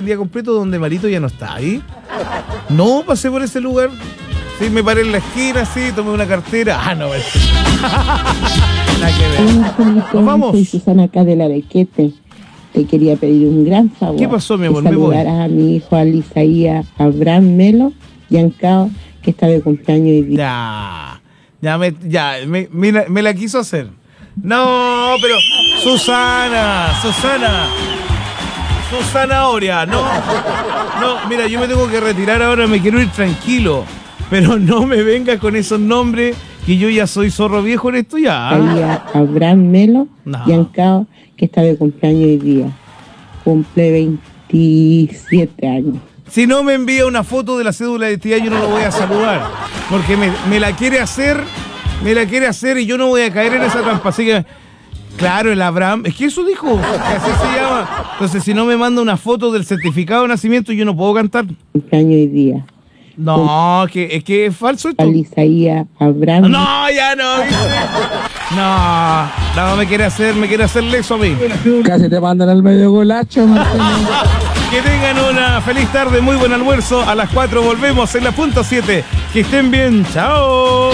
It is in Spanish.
día completo donde Marito ya no está ahí. No, pasé por ese lugar. Sí, me paré en la esquina, sí, tomé una cartera. Ah, no, nada que ver. Nos vamos. Soy Susana acá de la Bequete. Te quería pedir un gran favor. ¿Qué pasó, mi amor? Que Me voy. saludaras a mi hijo Alisaía Abraham Melo Yancao, que está de cumpleaños hoy día. Me la quiso hacer. No, pero Susana Oria, no, mira, yo me tengo que retirar ahora, me quiero ir tranquilo, pero no me vengas con esos nombres, que yo ya soy zorro viejo en esto ya. Abraham Melo No. Yancao, que está de cumpleaños hoy día. Cumple 27 años. Si no me envía una foto de la cédula de identidad, yo no lo voy a saludar, porque me la quiere hacer y yo no voy a caer en esa trampa. Así que, claro, el Abraham, es que eso dijo, que así se llama. Entonces, si no me manda una foto del certificado de nacimiento, yo no puedo cantar. Cumpleaños hoy día. No, es que es falso esto. Alisaía Abraham. No, ya no. No, me quiere hacer eso a mí. Casi te mandan al medio golacho, Martín. Que tengan una feliz tarde, muy buen almuerzo. A las 4 volvemos en la punto 7. Que estén bien, chao.